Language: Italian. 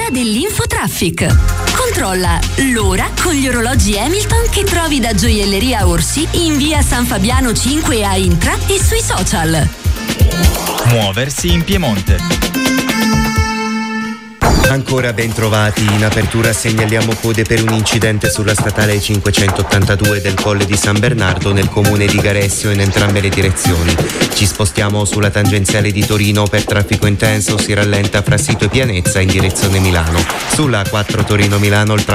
cortesia dell'Infotraffic. Controlla l'ora con gli orologi Hamilton che trovi da Gioielleria Orsi in via San Fabiano 5 a Intra e sui social. Muoversi in Piemonte. Ancora ben trovati, in apertura segnaliamo code per un incidente sulla statale 582 del Colle di San Bernardo nel comune di Garessio in entrambe le direzioni. Ci spostiamo sulla tangenziale di Torino per traffico intenso, si rallenta fra Sito e Pianezza in direzione Milano. Sulla A4 Torino-Milano il